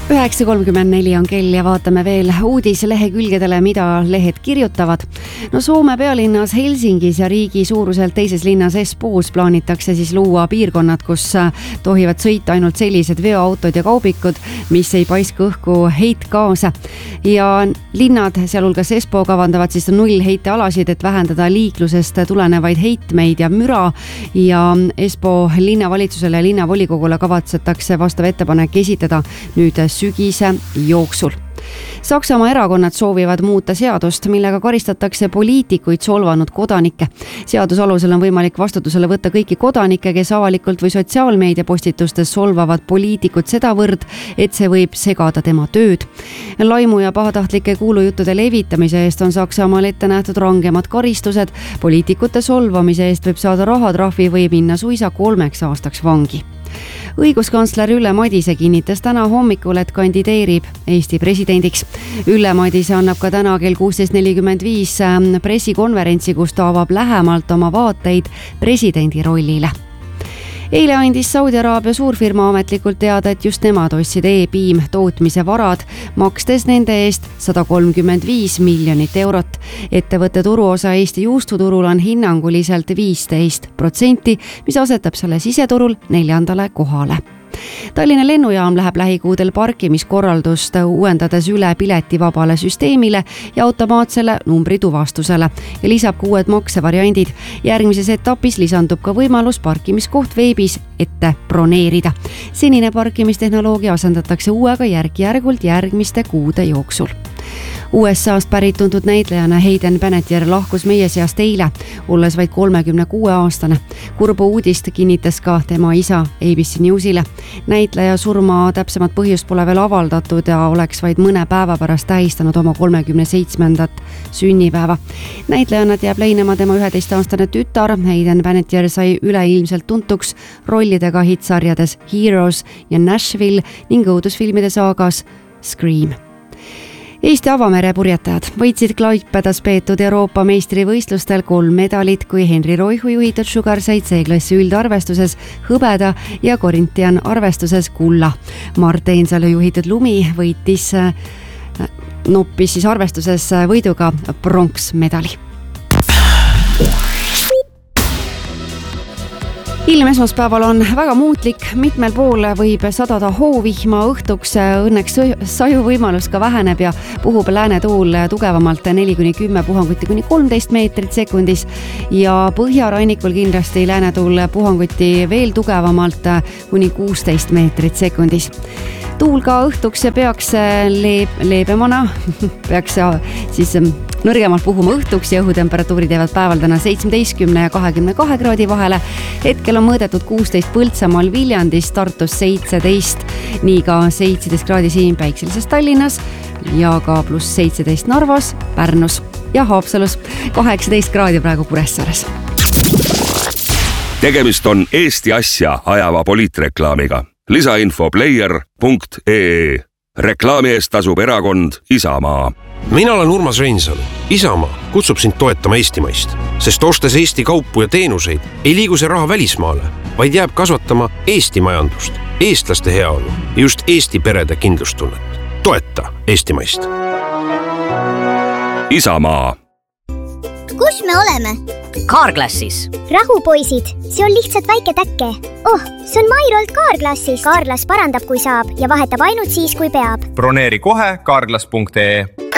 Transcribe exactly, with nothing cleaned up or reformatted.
üheksa kolmkümmend neli on kell ja vaatame veel uudislehekülgedele, mida lehed kirjutavad. No Soome pealinnas Helsingis ja riigi suuruselt teises linnas Espoos plaanitakse siis luua piirkonnad, kus tohivad sõita ainult sellised veoautod ja kaubikud, mis ei paiska õhku heitgaase. Ja linnad, sealhulgas Espoo, kavandavad siis nullheitealasid, et vähendada liiklusest tulenevaid heitmeid ja müra. Ja Espoo linnavalitsusele ja linnavolikogule kavatsetakse vastav ettepanek esitada nüüd sügise jooksul. Saksamaa erakonnad soovivad muuta seadust, millega karistatakse poliitikuid solvanud kodanikke. Seadus alusel on võimalik vastutusele võtta kõiki kodanikke, kes avalikult või sotsiaalmeedia postitustes solvavad poliitikut sedavõrd, et see võib segada tema tööd. Laimu ja pahatahtlike kuulujuttude levitamise eest on Saksamaal ette nähtud rangemad karistused. Poliitikute solvamise eest võib saada rahatrahvi või minna suisa kolmeks aastaks vangi. Õiguskantsler Ülle Madise kinnitas täna hommikul, et kandideerib Eesti presidendiks. Ülle Madise annab ka täna kell kuusteist nelikümmend viis pressikonverentsi, kus ta avab lähemalt oma vaateid presidendi rollile. Eile andis Saudi Araabia suurfirma ametlikult teada, et just nemad ostsid E-Beam tootmise varad, makstes nende eest sada kolmkümmend viis miljonit eurot. Ettevõtte turuosa Eesti juustuturul on hinnanguliselt viisteist protsenti, mis asetab selle siseturul neljandale kohale. Tallinna lennujaam läheb lähikuudel parkimiskorraldust uuendades üle piletivabale süsteemile ja automaatsele numbrituvastusele ja lisab ka uued maksevariandid. Järgmises etapis lisandub ka võimalus parkimiskoht veebis ette broneerida. Senine parkimistehnoloogia asendatakse uuega järk-järgult järgmiste kuude jooksul. U S A-st pärit tuntud näitlejana Hayden Panettiere lahkus meie seast eile, olles vaid kolmekümne kuue aastane. Kurbu uudist kinnitas ka tema isa A B C Newsile. Näitleja surma täpsemat põhjust pole veel avaldatud ja oleks vaid mõne päeva pärast tähistanud oma kolmekümne seitsmendat sünnipäeva. Näitlejana jääb leinema tema üheteistaastane tütar. Hayden Panettiere sai üleilmselt tuntuks rollidega hitsarjades Heroes ja Nashville ning õudusfilmide saagas Scream. Eesti avamere purjetajad võitsid Klaipedas peetud Euroopa meistrivõistlustel kolm medalit, kui Henri Roihu juhitud Sugar said C-klassi üldarvestuses hõbeda ja Corinthian arvestuses kulla. Mart Einsalu juhitud Lumi võitis noppis siis arvestuses võiduga pronksmedali. Ilm esmaspäeval on väga muutlik, mitmel pool võib sadada hoovihma õhtuks, õnneks saju võimalus ka väheneb ja puhub läänetuul tugevamalt neli kuni kümme, puhanguti kuni kolmteist meetrit sekundis ja põhjarannikul kindlasti läänetuul puhanguti veel tugevamalt kuni kuusteist meetrit sekundis. Tuul ka õhtuks peaks leeb, leebemana, peaks siis nõrgemalt puhuma õhtuks ja õhutemperatuurid jäävad päeval täna seitsmeteistkümne ja kahekümne kahe kraadi vahele. Hetkel on mõõdetud kuusteist Põltsamaal, Viljandis, Tartus seitseteist, nii ka seitseteist kraadi siin päikselises Tallinnas ja ka pluss seitseteist Narvas, Pärnus ja Haapsalus, kaheksateist kraadi praegu Kuressaares. Tegemist on Eesti asja ajava poliitreklaamiga. Lisainfo player punkt ee. Reklaami eest tasub erakond Isamaa. Mina olen Urmas Reinsalu. Isamaa kutsub sind toetama Eestimaist, sest ostes Eesti kaupu ja teenuseid ei liigu see raha välismaale, vaid jääb kasvatama Eesti majandust, eestlaste heaolu ja just Eesti perede kindlustunnet. Toeta Eestimaist. Isamaa. Kus me oleme? Carglassis. Rahu, poisid, see on lihtsalt väike täkke. Oh, see on Mairolt Carglassist. Carglass parandab, kui saab ja vahetab ainult siis, kui peab. Broneeri kohe carglass punkt ee.